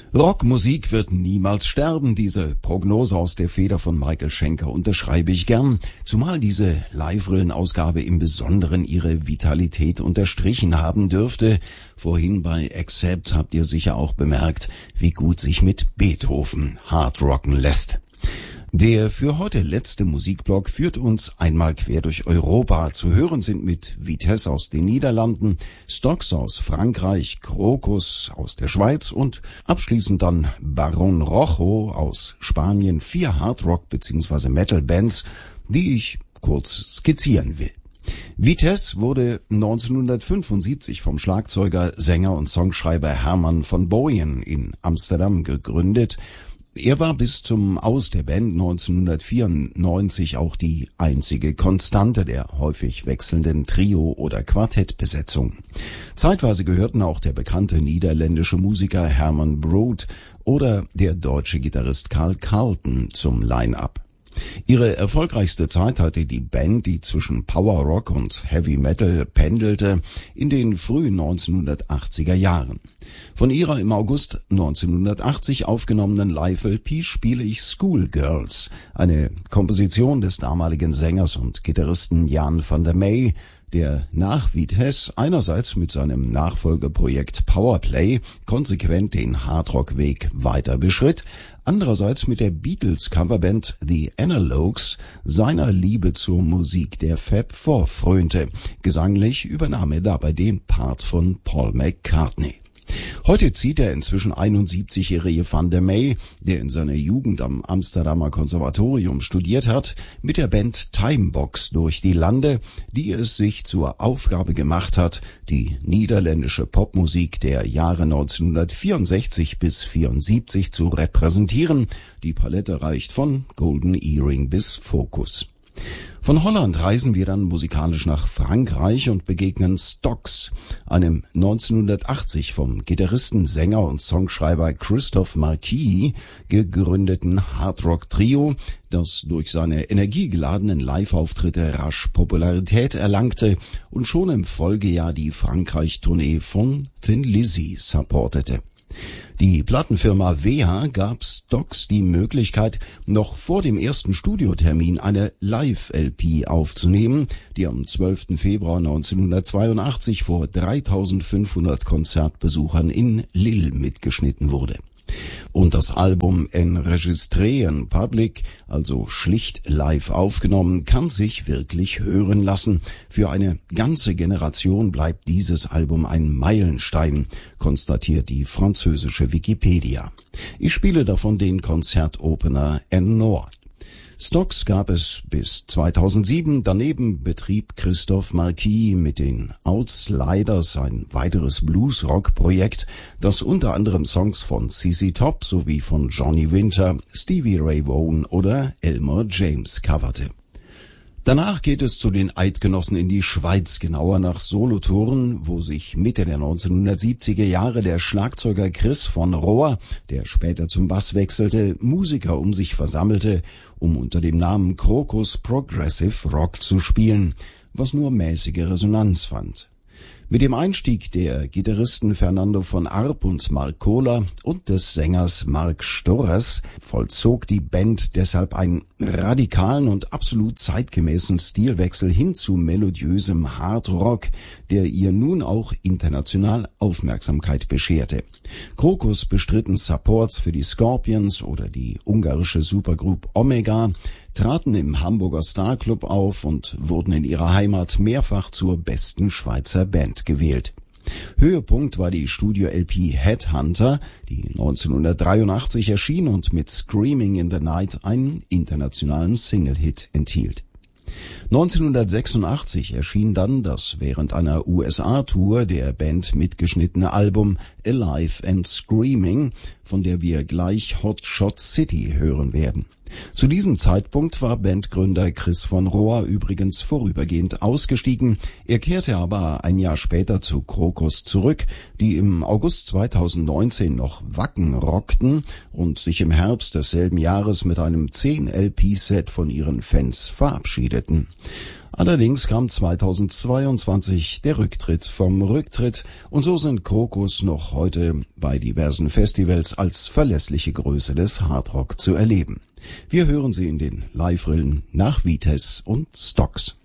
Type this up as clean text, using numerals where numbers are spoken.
Rockmusik wird niemals sterben. Diese Prognose aus der Feder von Michael Schenker unterschreibe ich gern, zumal diese Live-Rillen-Ausgabe im Besonderen ihre Vitalität unterstrichen haben dürfte. Vorhin bei Accept habt ihr sicher auch bemerkt, wie gut sich mit Beethoven hardrocken lässt. Der für heute letzte Musikblock führt uns einmal quer durch Europa. Zu hören sind mit Vitesse aus den Niederlanden, Stox aus Frankreich, Krokus aus der Schweiz und abschließend dann Barón Rojo aus Spanien, 4 Hardrock- bzw. Metal-Bands, die ich kurz skizzieren will. Vitesse wurde 1975 vom Schlagzeuger, Sänger und Songschreiber Herman van Booyen in Amsterdam gegründet. Er war bis zum Aus der Band 1994 auch die einzige Konstante der häufig wechselnden Trio- oder Quartettbesetzung. Zeitweise gehörten auch der bekannte niederländische Musiker Herman Brood oder der deutsche Gitarrist Carl Carlton zum Line-Up. Ihre erfolgreichste Zeit hatte die Band, die zwischen Power Rock und Heavy Metal pendelte, in den frühen 1980er Jahren. Von ihrer im August 1980 aufgenommenen Live-LP spiele ich Schoolgirls, eine Komposition des damaligen Sängers und Gitarristen Jan van der Meij, der nach Vitesse einerseits mit seinem Nachfolgeprojekt Powerplay konsequent den Hardrock-Weg weiter beschritt, andererseits mit der Beatles-Coverband The Analogues seiner Liebe zur Musik der Fab Four frönte. Gesanglich übernahm er dabei den Part von Paul McCartney. Heute zieht der inzwischen 71-jährige Van der Meij, der in seiner Jugend am Amsterdamer Konservatorium studiert hat, mit der Band Timebox durch die Lande, die es sich zur Aufgabe gemacht hat, die niederländische Popmusik der Jahre 1964 bis 74 zu repräsentieren. Die Palette reicht von Golden Earring bis Focus. Von Holland reisen wir dann musikalisch nach Frankreich und begegnen Stox, einem 1980 vom Gitarristen, Sänger und Songschreiber Christophe Marquis gegründeten Hardrock-Trio, das durch seine energiegeladenen Live-Auftritte rasch Popularität erlangte und schon im Folgejahr die Frankreich-Tournee von Thin Lizzy supportete. Die Plattenfirma WEA gab Stox die Möglichkeit, noch vor dem ersten Studiotermin eine Live-LP aufzunehmen, die am 12. Februar 1982 vor 3500 Konzertbesuchern in Lille mitgeschnitten wurde. Und das Album Enregistré en Public, also schlicht live aufgenommen, kann sich wirklich hören lassen. Für eine ganze Generation bleibt dieses Album ein Meilenstein, konstatiert die französische Wikipedia. Ich spiele davon den Konzertopener En Noir. Stox gab es bis 2007, daneben betrieb Christophe Marquis mit den Outsliders ein weiteres Blues-Rock-Projekt, das unter anderem Songs von CC Top sowie von Johnny Winter, Stevie Ray Vaughan oder Elmore James coverte. Danach geht es zu den Eidgenossen in die Schweiz, genauer nach Solothurn, wo sich Mitte der 1970er Jahre der Schlagzeuger Chris von Rohr, der später zum Bass wechselte, Musiker um sich versammelte, um unter dem Namen Krokus Progressive Rock zu spielen, was nur mäßige Resonanz fand. Mit dem Einstieg der Gitarristen Fernando von Arp und Mark Kohler und des Sängers Mark Storres vollzog die Band deshalb einen radikalen und absolut zeitgemäßen Stilwechsel hin zu melodiösem Hard Rock, der ihr nun auch international Aufmerksamkeit bescherte. Krokus bestritten Supports für die Scorpions oder die ungarische Supergroup Omega, traten im Hamburger Star Club auf und wurden in ihrer Heimat mehrfach zur besten Schweizer Band gewählt. Höhepunkt war die Studio-LP Headhunter, die 1983 erschien und mit Screaming in the Night einen internationalen Single-Hit enthielt. 1986 erschien dann das während einer USA-Tour der Band mitgeschnittene Album Alive and Screaming, von der wir gleich Hot Shot City hören werden. Zu diesem Zeitpunkt war Bandgründer Chris von Rohr übrigens vorübergehend ausgestiegen. Er kehrte aber ein Jahr später zu Krokus zurück, die im August 2019 noch Wacken rockten und sich im Herbst desselben Jahres mit einem 10-LP-Set von ihren Fans verabschiedeten. Allerdings kam 2022 der Rücktritt vom Rücktritt und so sind Krokus noch heute bei diversen Festivals als verlässliche Größe des Hardrock zu erleben. Wir hören sie in den Live-Rillen nach Vites und Stocks.